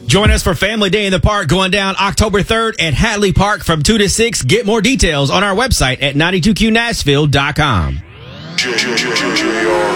Join us for Family Day in the Park going down October 3rd at Hatley Park from 2 to 6. Get more details on our website at 92QNashville.com.